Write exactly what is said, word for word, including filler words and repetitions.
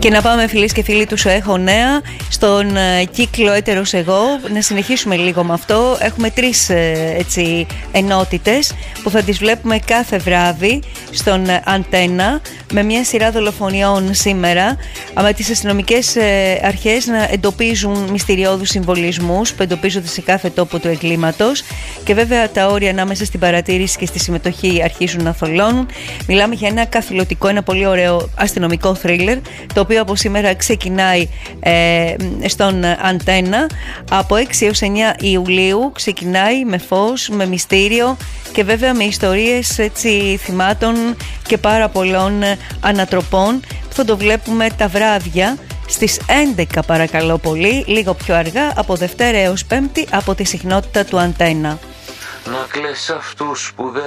Και να πάμε, φιλίες και φίλοι του Σου Έχω Νέα, στον ε, κύκλο Έτερος Εγώ. Να συνεχίσουμε λίγο με αυτό. Έχουμε τρεις ε, έτσι, ενότητες που θα τις βλέπουμε κάθε βράδυ στον ε, Αντένα, με μια σειρά δολοφονιών σήμερα, με τις αστυνομικές ε, αρχές να εντοπίζουν μυστηριώδους συμβολισμούς που εντοπίζονται σε κάθε τόπο του εγκλήματος, και βέβαια τα όρια ανάμεσα στην παρατήρηση και στη συμμετοχή αρχίζουν να θολώνουν. Μιλάμε για ένα καθηλωτικό, ένα πολύ ωραίο αστυνομικό θρίλερ, το οποίο από σήμερα ξεκινάει ε, στον Αντένα. Από έξι έως εννιά Ιουλίου ξεκινάει με φως, με μυστήριο και βέβαια με ιστορίες έτσι, θυμάτων και πάρα πολλών ανατροπών, που θα το βλέπουμε τα βράδια στις έντεκα, παρακαλώ πολύ, λίγο πιο αργά, από Δευτέρα έως Πέμπτη, από τη συχνότητα του Αντένα. Να κλαις αυτούς που δεν